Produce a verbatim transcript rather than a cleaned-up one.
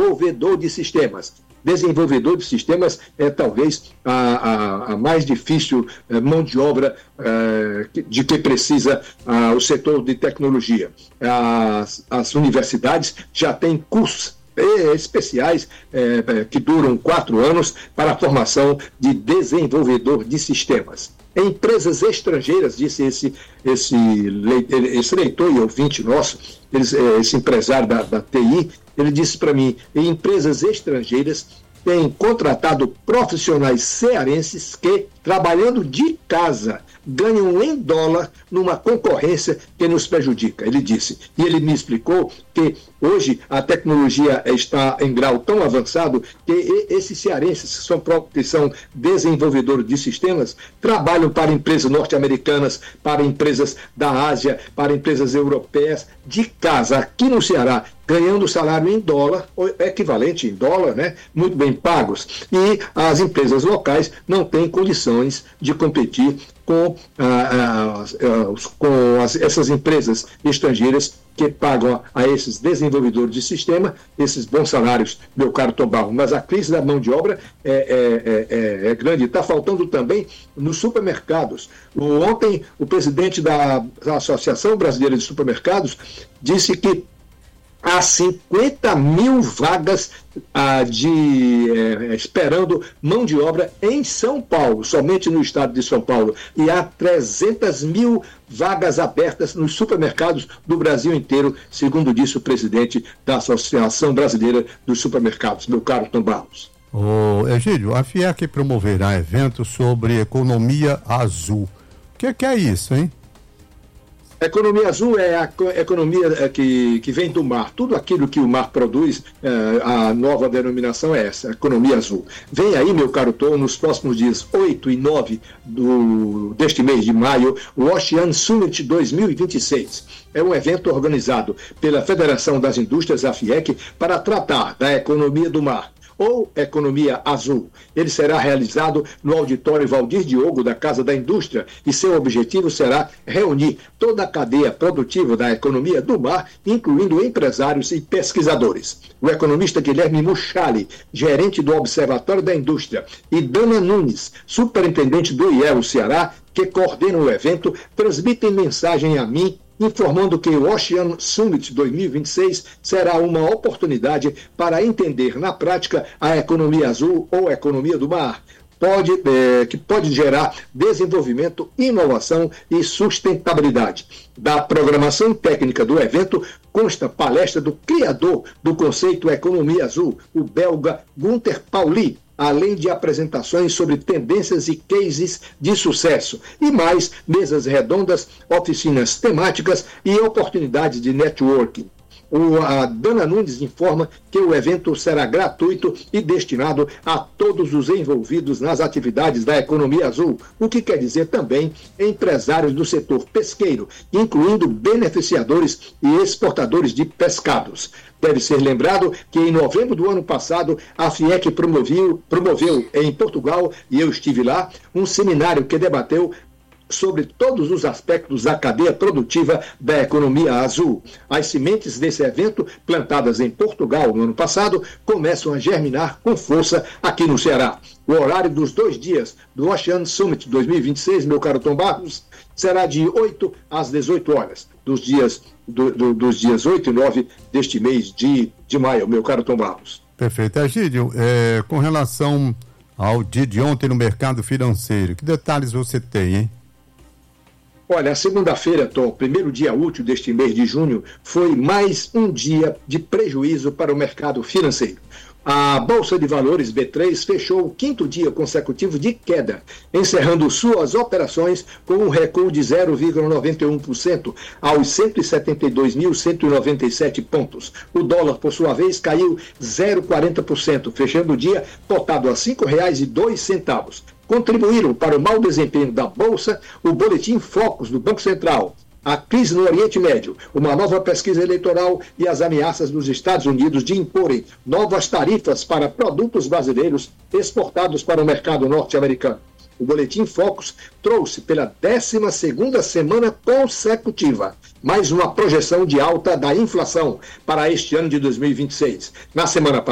desenvolvedor de sistemas. Desenvolvedor de sistemas é talvez a, a, a mais difícil eh, mão de obra eh, de que precisa ah, o setor de tecnologia. As, as universidades já têm cursos especiais eh, que duram quatro anos para a formação de desenvolvedor de sistemas. Empresas estrangeiras, disse esse, esse, esse leitor e ouvinte nosso, esse empresário da, da T I, ele disse para mim, empresas estrangeiras têm contratado profissionais cearenses que, trabalhando de casa, ganham em dólar numa concorrência que nos prejudica, ele disse. E ele me explicou que hoje a tecnologia está em grau tão avançado que esses cearenses, que são, que são desenvolvedores de sistemas, trabalham para empresas norte-americanas, para empresas da Ásia, para empresas europeias, de casa, aqui no Ceará, ganhando salário em dólar, equivalente em dólar, né, muito bem pagos. E as empresas locais não têm condições de competir com, ah, ah, com as, essas empresas estrangeiras que pagam a, a esses desenvolvedores de sistema esses bons salários, meu caro Tom Barros. Mas a crise da mão de obra é, é, é, é grande. Está faltando também nos supermercados. O, ontem, o presidente da, da Associação Brasileira de Supermercados disse que há cinquenta mil vagas ah, de, eh, esperando mão de obra em São Paulo, somente no estado de São Paulo. E há trezentas mil vagas abertas nos supermercados do Brasil inteiro, segundo disse o presidente da Associação Brasileira dos Supermercados, meu caro Tom Barros. Ô, Egídio, a FIEC promoverá eventos sobre economia azul. O que, que é isso, hein? A economia azul é a economia que, que vem do mar. Tudo aquilo que o mar produz, a nova denominação é essa, economia azul. Vem aí, meu caro Tom, nos próximos dias oito e nove do, deste mês de maio, o Ocean Summit dois mil e vinte e seis. É um evento organizado pela Federação das Indústrias, a FIEC, para tratar da economia do mar, ou Economia Azul. Ele será realizado no auditório Valdir Diogo da Casa da Indústria e seu objetivo será reunir toda a cadeia produtiva da economia do mar, incluindo empresários e pesquisadores. O economista Guilherme Muchali, gerente do Observatório da Indústria, e Dana Nunes, superintendente do I E L Ceará, que coordena o evento, transmitem mensagem a mim informando que o Ocean Summit dois mil e vinte e seis será uma oportunidade para entender na prática a economia azul ou economia do mar, pode, é, que pode gerar desenvolvimento, inovação e sustentabilidade. Da programação técnica do evento consta palestra do criador do conceito Economia Azul, o belga Gunther Pauli, além de apresentações sobre tendências e cases de sucesso, e mais mesas redondas, oficinas temáticas e oportunidades de networking. O, a Dana Nunes informa que o evento será gratuito e destinado a todos os envolvidos nas atividades da economia azul, o que quer dizer também empresários do setor pesqueiro, incluindo beneficiadores e exportadores de pescados. Deve ser lembrado que em novembro do ano passado, a FIEC promoveu, promoveu em Portugal, e eu estive lá, um seminário que debateu sobre todos os aspectos da cadeia produtiva da economia azul. As sementes desse evento, plantadas em Portugal no ano passado, começam a germinar com força aqui no Ceará. O horário dos dois dias do Ocean Summit dois mil e vinte e seis, meu caro Tom Barros, será de oito às dezoito horas, dos dias, do, do, dos dias oito e nove deste mês de, de maio, meu caro Tom Barros. Perfeito. Egídio, é, com relação ao dia de ontem no mercado financeiro, que detalhes você tem, hein? Olha, a segunda-feira, Tom, primeiro dia útil deste mês de junho, foi mais um dia de prejuízo para o mercado financeiro. A Bolsa de Valores B três fechou o quinto dia consecutivo de queda, encerrando suas operações com um recuo de zero vírgula noventa e um por cento aos cento e setenta e dois mil cento e noventa e sete pontos. O dólar, por sua vez, caiu zero vírgula quarenta por cento, fechando o dia cotado a cinco reais e dois centavos. Contribuíram para o mau desempenho da Bolsa o Boletim Focus do Banco Central, a crise no Oriente Médio, uma nova pesquisa eleitoral e as ameaças dos Estados Unidos de imporem novas tarifas para produtos brasileiros exportados para o mercado norte-americano. O Boletim Focus trouxe pela décima segunda semana consecutiva mais uma projeção de alta da inflação para este ano de dois mil e vinte e seis. Na semana passada,